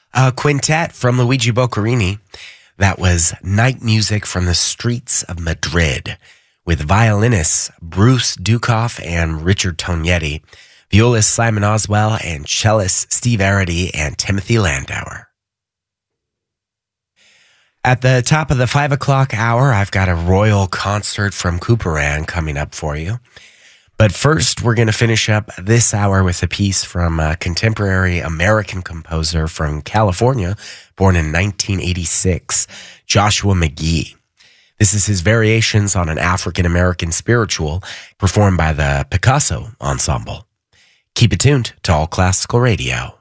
A quintet from Luigi Boccherini. That was Night Music from the Streets of Madrid with violinists Bruce Dukoff and Richard Tognetti, violist Simon Oswell, and cellist Steve Arity and Timothy Landauer. At the top of the 5 o'clock hour, I've got a royal concert from Couperin coming up for you. But first, we're going to finish up this hour with a piece from a contemporary American composer from California, born in 1986, Joshua McGee. This is his variations on an African-American spiritual performed by the Picasso Ensemble. Keep it tuned to All Classical Radio.